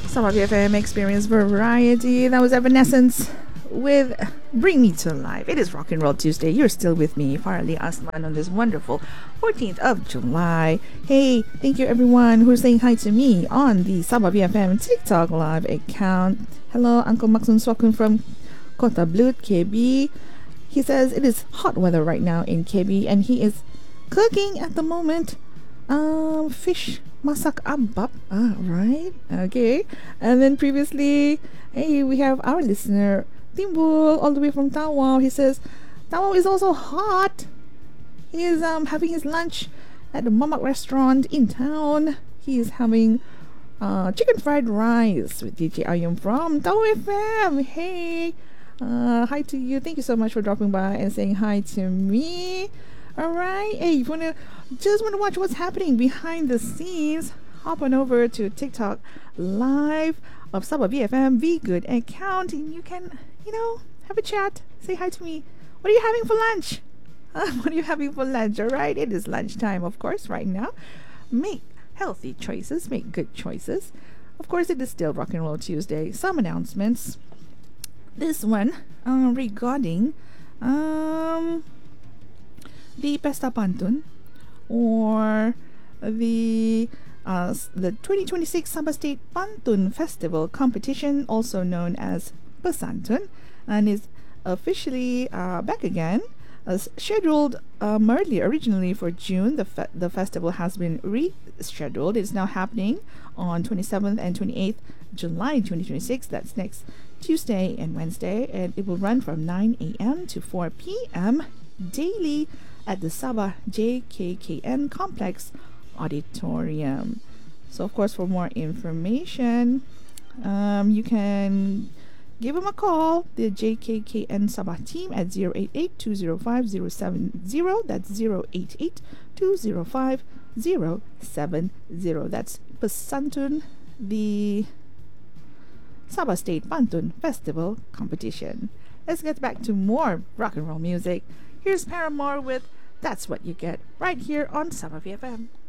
Sabah BFM Experience Variety. That was Evanescence with Bring Me to Life. It is Rock and Roll Tuesday. You're still with me, Farali Asman, on this wonderful 14th of July. Hey, thank you everyone who's saying hi to me on the Sabah BFM TikTok live account. Hello, Uncle Maxun Swakun from Kota Blut, KB. He says it is hot weather right now in KB and he is cooking at the moment. Fish masak ambap. Right. Okay. And then previously, hey, we have our listener Timbul all the way from Tawau. He says Tawau is also hot. He is having his lunch at the Mamak restaurant in town. He is having chicken fried rice with DJ Ayum from Tawau FM. Hey, hi to you. Thank you so much for dropping by and saying hi to me. All right. Hey, if you just want to watch what's happening behind the scenes, hop on over to TikTok live of Sabah BFM Be Good account, and you can, have a chat. Say hi to me. What are you having for lunch? What are you having for lunch? All right. It is lunchtime, of course, right now. Make healthy choices. Make good choices. Of course, it is still Rock and Roll Tuesday. Some announcements. This one regarding the Pesta Pantun, or the 2026 Sabah State Pantun Festival competition, also known as Pesantun, and is officially back again, as scheduled originally for June. The festival has been rescheduled. It's now happening on 27th and 28th July 2026. That's next Tuesday and Wednesday, and it will run from 9 a.m. to 4 p.m. daily at the Sabah JKKN Complex Auditorium. So, of course, for more information, you can give them a call, the JKKN Sabah team, at 088-205-070. That's 088-205-070. That's Pesantun, the Sabah State Pantun Festival competition. Let's get back to more rock and roll music. Here's Paramore with That's What You Get, right here on Sabah BFM.